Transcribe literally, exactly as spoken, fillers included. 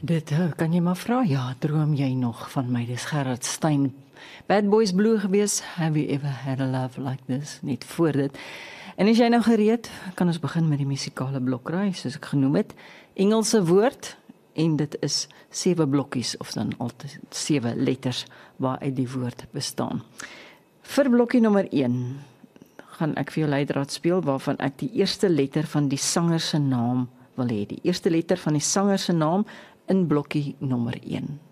Dit uh, kan jy maar vra, ja, droom jy nog van my, dis Gerard Stein. Bad Boys Blue gewees, have you ever had a love like this? Net voor dit. En as jy nou gereed, kan ons begin met die musikale blokraai, soos ek genoem het. Engelse woord, en dit is sewe blokkies, of dan altyd sewe letters, waaruit die woord bestaan. Vir blokkie nommer een, gaan ek vir jou leidraad speel, waarvan ek die eerste letter van die sanger se naam wil hê. Die eerste letter van die sanger se naam in blokkie nommer een.